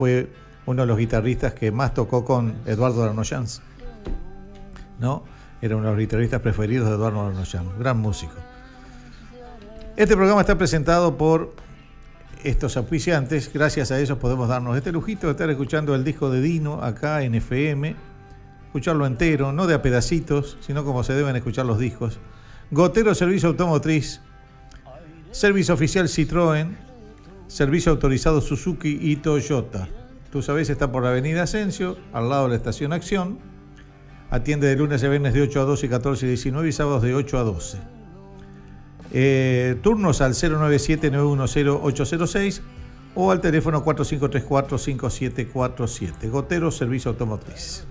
fue uno de los guitarristas que más tocó con Eduardo Darnoyans, ¿no? Era uno de los guitarristas preferidos de Eduardo Darnoyans, gran músico. Este programa está presentado por estos auspiciantes. Gracias a ellos podemos darnos este lujito de estar escuchando el disco de Dino acá en FM, escucharlo entero, no de a pedacitos, sino como se deben escuchar los discos. Gotero Servicio Automotriz, Servicio Oficial Citroën, Servicio Autorizado Suzuki y Toyota. Tú sabés, está por la Avenida Asensio, al lado de la Estación Acción. Atiende de lunes a viernes de 8 a 12 y 14 y 19 y sábados de 8 a 12. Turnos al 097-910-806 o al teléfono 4534-5747. Gotero Servicio Automotriz.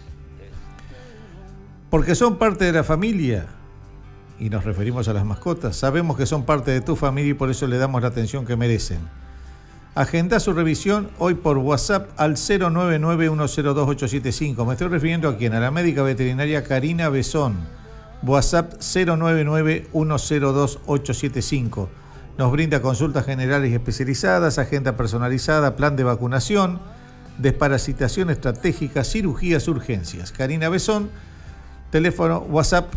Porque son parte de la familia, y nos referimos a las mascotas, sabemos que son parte de tu familia y por eso le damos la atención que merecen. Agenda su revisión hoy por WhatsApp al 099-102-875. Me estoy refiriendo a quién, a la médica veterinaria Karina Besón. WhatsApp 099-102-875. Nos brinda consultas generales y especializadas, agenda personalizada, plan de vacunación, desparasitación estratégica, cirugías, urgencias. Karina Besón, teléfono WhatsApp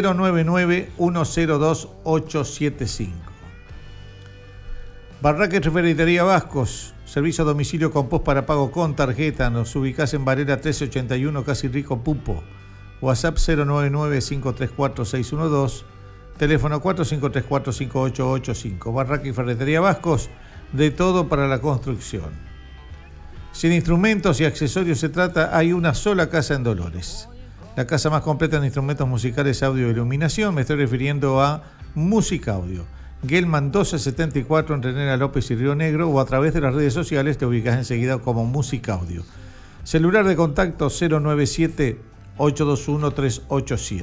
099-102-875. Barraques Referetería Vascos, servicio a domicilio con post para pago con tarjeta. Nos ubicás en Varela 1381, Casi Rico Pupo. WhatsApp 099-534-612, teléfono 4534-5885. Barraques Ferretería Vascos, de todo para la construcción. Si de instrumentos y accesorios se trata, hay una sola casa en Dolores. La casa más completa en instrumentos musicales, audio e iluminación. Me estoy refiriendo a Music Audio. Gelman 1274 entre Nera López y Río Negro, o a través de las redes sociales te ubicas enseguida como Music Audio. Celular de contacto 097-821-387.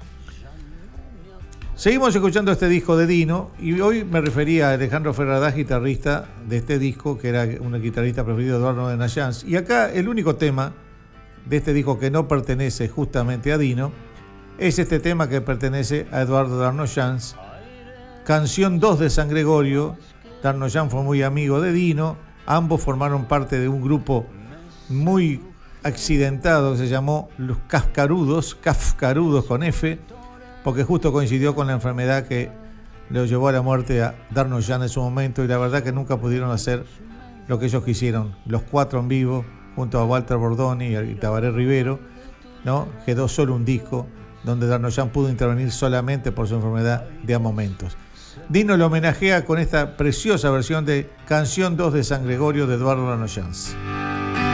Seguimos escuchando este disco de Dino y hoy me refería a Alejandro Ferradas, guitarrista de este disco, que era un guitarrista preferido de Eduardo Darnoyans. Y acá el único tema de este disco que no pertenece justamente a Dino es este tema que pertenece a Eduardo Darnoyans, Canción 2 de San Gregorio. Darnoyans fue muy amigo de Dino, ambos formaron parte de un grupo muy accidentado que se llamó Los Cafcarudos con F, porque justo coincidió con la enfermedad que le llevó a la muerte a Darnoyans en su momento, y la verdad que nunca pudieron hacer lo que ellos quisieron, los cuatro en vivo, junto a Walter Bordoni y Tabaré Rivero, ¿no? Quedó solo un disco donde Darnoyans pudo intervenir solamente por su enfermedad de a momentos. Dino lo homenajea con esta preciosa versión de Canción 2 de San Gregorio de Eduardo Darnoyans.